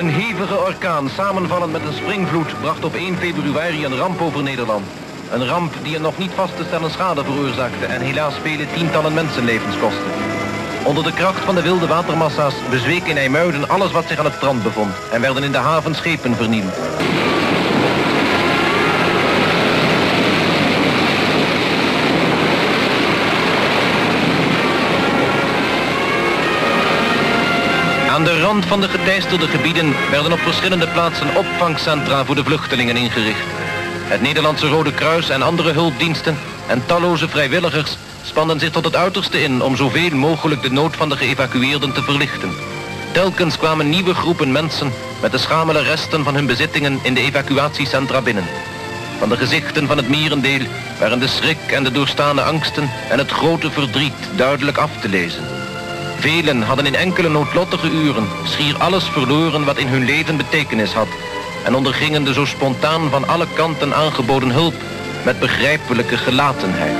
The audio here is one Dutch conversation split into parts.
Een hevige orkaan, samenvallend met een springvloed, bracht op 1 februari een ramp over Nederland. Een ramp die een nog niet vast te stellen schade veroorzaakte en helaas vele tientallen mensenlevens kostte. Onder de kracht van de wilde watermassa's bezweek in IJmuiden alles wat zich aan het strand bevond en werden in de haven schepen vernield. Aan de rand van de geteisterde gebieden werden op verschillende plaatsen opvangcentra voor de vluchtelingen ingericht. Het Nederlandse Rode Kruis en andere hulpdiensten en talloze vrijwilligers spanden zich tot het uiterste in om zoveel mogelijk de nood van de geëvacueerden te verlichten. Telkens kwamen nieuwe groepen mensen met de schamele resten van hun bezittingen in de evacuatiecentra binnen. Van de gezichten van het merendeel waren de schrik en de doorstane angsten en het grote verdriet duidelijk af te lezen. Velen hadden in enkele noodlottige uren schier alles verloren wat in hun leven betekenis had en ondergingen de zo spontaan van alle kanten aangeboden hulp met begrijpelijke gelatenheid.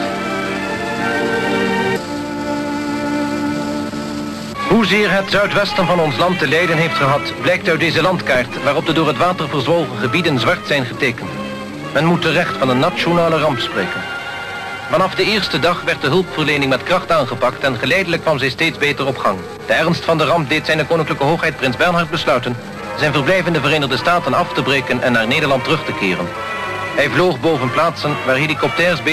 Hoezeer het zuidwesten van ons land te lijden heeft gehad, blijkt uit deze landkaart waarop de door het water verzwolgen gebieden zwart zijn getekend. Men moet terecht van een nationale ramp spreken. Vanaf de eerste dag werd de hulpverlening met kracht aangepakt en geleidelijk kwam zij steeds beter op gang. De ernst van de ramp deed zijn koninklijke hoogheid prins Bernhard besluiten zijn verblijf in de Verenigde Staten af te breken en naar Nederland terug te keren. Hij vloog boven plaatsen waar helikopters